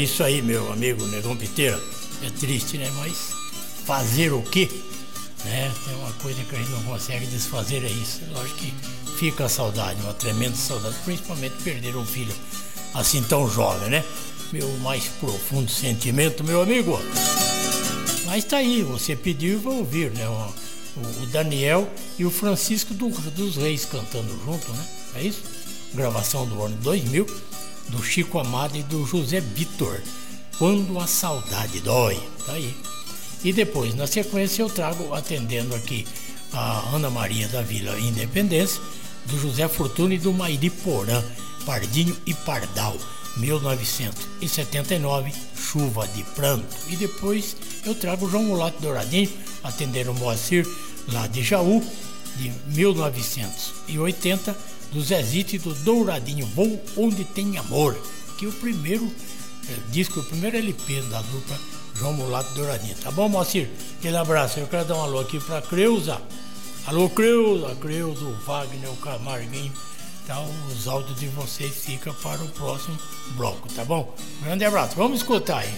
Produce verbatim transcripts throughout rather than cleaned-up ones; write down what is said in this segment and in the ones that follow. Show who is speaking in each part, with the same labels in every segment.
Speaker 1: isso aí, meu amigo Negão Piteira. É triste, né? Mas fazer o quê? Né? Tem uma coisa que a gente não consegue desfazer, é isso. Lógico que fica a saudade, uma tremenda saudade, principalmente perder um filho assim tão jovem, né? Meu mais profundo sentimento, meu amigo. Mas tá aí, você pediu e vou ouvir, né? O, o Daniel e o Francisco do, dos Reis cantando junto, né? É isso? Gravação do ano dois mil, do Chico Amado e do José Vitor. Quando a saudade dói. Tá aí. E depois, na sequência, eu trago, atendendo aqui a Ana Maria da Vila Independência, do José Fortuna e do Mairi Porã, Pardinho e Pardal, mil novecentos e setenta e nove, Chuva de Pranto. E depois eu trago o João Mulato Douradinho, atendendo o Moacir, lá de Jaú, de mil novecentos e oitenta, do Zezito e do Douradinho, Vou Onde Tem Amor, que é o primeiro é, disco, o primeiro L P da dupla João Mulato Douradinho. Tá bom, Moacir? Aquele abraço. Eu quero dar um alô aqui pra Creuza. Alô, Creuza, Creuza, o Wagner, o Camarguinho. Então, os áudios de vocês ficam para o próximo bloco, tá bom? Grande abraço. Vamos escutar aí.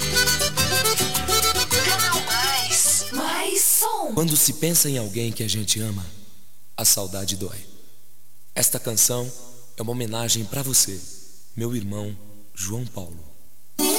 Speaker 2: Canal Mais. Mais som.
Speaker 3: Quando se pensa em alguém que a gente ama, a saudade dói. Esta canção é uma homenagem para você, meu irmão João Paulo.